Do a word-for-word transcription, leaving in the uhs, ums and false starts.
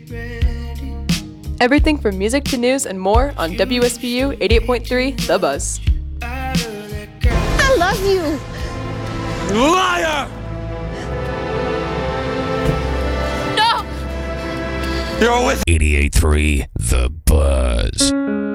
Everything from music to news and more on W S B U eighty-eight point three The Buzz. I love you! Liar! You're with eighty-eight point three The Buzz.